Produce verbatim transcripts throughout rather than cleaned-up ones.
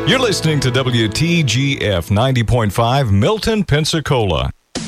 You're listening to W T G F ninety point five, Milton, Pensacola.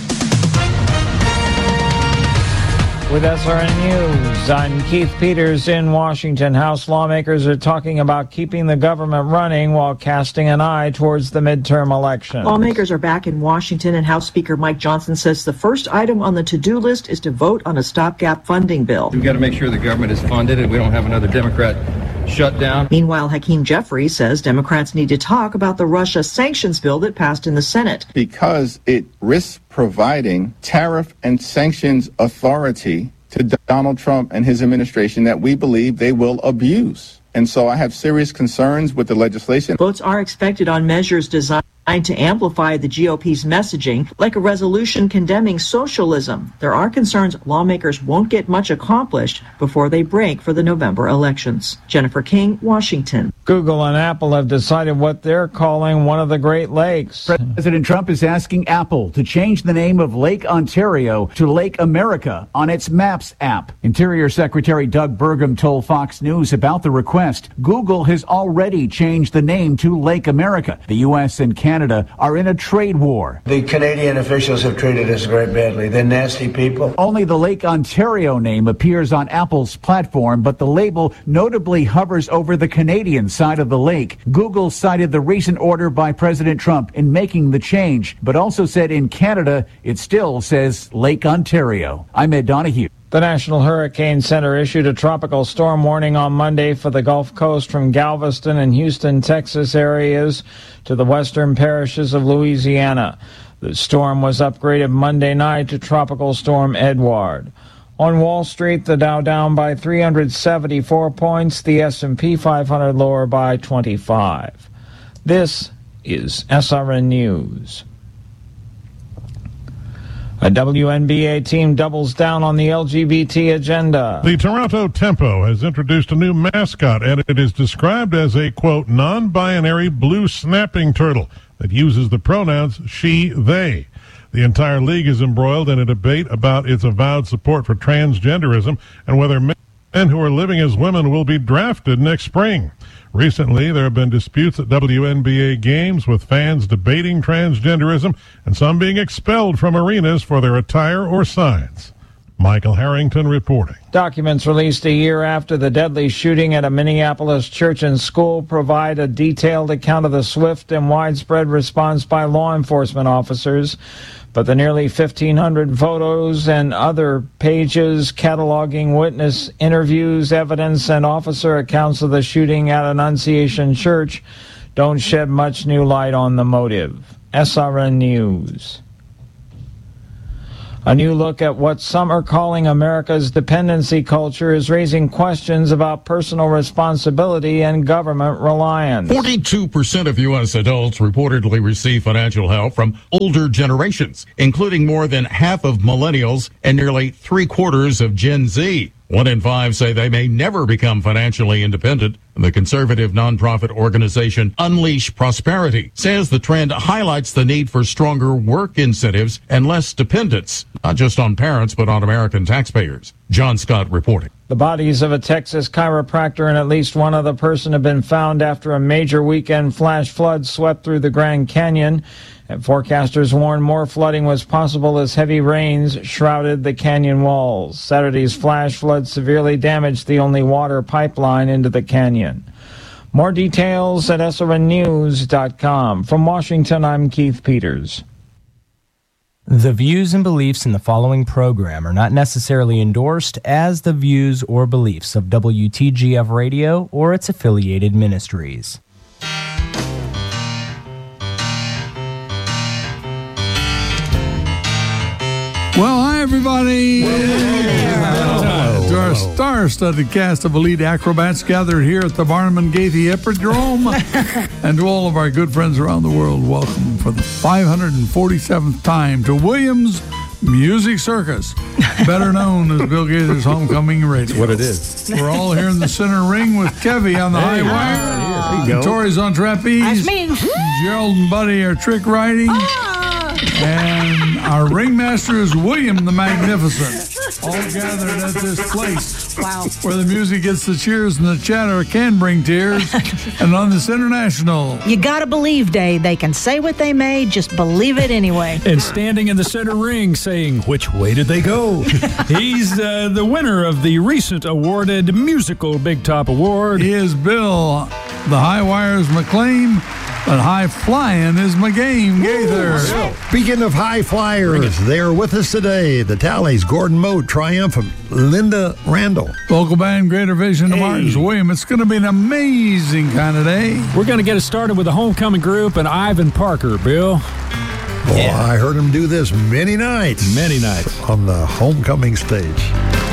With S R N News, I'm Keith Peters in Washington. House lawmakers are talking about keeping the government running while casting an eye towards the midterm election. Lawmakers are back in Washington, and House Speaker Mike Johnson says the first item on the to-do list is to vote on a stopgap funding bill. We've got to make sure the government is funded and we don't have another Democrat shut down. Meanwhile, Hakeem Jeffries says Democrats need to talk about the Russia sanctions bill that passed in the Senate. Because it risks providing tariff and sanctions authority to Donald Trump and his administration that we believe they will abuse. And so I have serious concerns with the legislation. Votes are expected on measures designed to amplify the G O P's messaging, like a resolution condemning socialism. There are concerns lawmakers won't get much accomplished before they break for the November elections. Jennifer King, Washington. Google and Apple have decided what they're calling one of the Great Lakes. President Trump is asking Apple to change the name of Lake Ontario to Lake America on its Maps app. Interior Secretary Doug Burgum told Fox News about the request. Google has already changed the name to Lake America. The U S and Canada Canada are in a trade war. The Canadian officials have treated us very badly. They're nasty people. Only the Lake Ontario name appears on Apple's platform, but the label notably hovers over the Canadian side of the lake. Google cited the recent order by President Trump in making the change, but also said in Canada it still says Lake Ontario. I'm Ed Donahue. The National Hurricane Center issued a tropical storm warning on Monday for the Gulf Coast from Galveston and Houston, Texas areas to the western parishes of Louisiana. The storm was upgraded Monday night to Tropical Storm Edward. On Wall Street, the Dow down by three hundred seventy-four points, the S and P five hundred lower by twenty-five. This is S R N News. A W N B A team doubles down on the L G B T agenda. The Toronto Tempo has introduced a new mascot, and it is described as a, quote, non-binary blue snapping turtle that uses the pronouns she, they. The entire league is embroiled in a debate about its avowed support for transgenderism and whether men who are living as women will be drafted next spring. Recently, there have been disputes at W N B A games with fans debating transgenderism and some being expelled from arenas for their attire or signs. Michael Harrington reporting. Documents released a year after the deadly shooting at a Minneapolis church and school provide a detailed account of the swift and widespread response by law enforcement officers. But the nearly fifteen hundred photos and other pages cataloging witness interviews, evidence, and officer accounts of the shooting at Annunciation Church don't shed much new light on the motive. S R N News. A new look at what some are calling America's dependency culture is raising questions about personal responsibility and government reliance. forty-two percent of U S adults reportedly receive financial help from older generations, including more than half of millennials and nearly three quarters of Gen Z. One in five say they may never become financially independent. The conservative nonprofit organization Unleash Prosperity says the trend highlights the need for stronger work incentives and less dependence, not just on parents, but on American taxpayers. John Scott reporting. The bodies of a Texas chiropractor and at least one other person have been found after a major weekend flash flood swept through the Grand Canyon. And forecasters warned more flooding was possible as heavy rains shrouded the canyon walls. Saturday's flash flood severely damaged the only water pipeline into the canyon. More details at S R N news dot com. From Washington, I'm Keith Peters. The views and beliefs in the following program are not necessarily endorsed as the views or beliefs of W T G F Radio or its affiliated ministries. Well, hi, everybody. Hello. To our star-studded cast of elite acrobats gathered here at the Barnum and Gaithy Hippodrome, and to all of our good friends around the world, welcome for the five hundred forty-seventh time to Williams Music Circus, better known as Bill Gaither's Homecoming Radio. That's what it is. We're all here in the center ring with Kevy on the hey, high wire. There you go. Tori's on trapeze. That's me. Gerald and Buddy are trick riding. Ah. And our ringmaster is William the Magnificent. all gathered at this place. Wow. Where the music gets the cheers and the chatter can bring tears. And on this international. You gotta believe, Dave. They can say what they may, just believe it anyway. And standing in the center ring saying, which way did they go? He's uh, the winner of the recent awarded Musical Big Top Award. He is Bill, the High Wires McLean, but High Flying is McGame Gaither. Speaking of high flyers, they are with us today. The Tallies, Gordon Moat, Triumphant, Linda Randall. Local band Greater Vision to hey. Martins William. It's going to be an amazing kind of day. We're going to get it started with the homecoming group and Ivan Parker, Bill. Boy, yeah. I heard him do this many nights. Many nights. On the homecoming stage.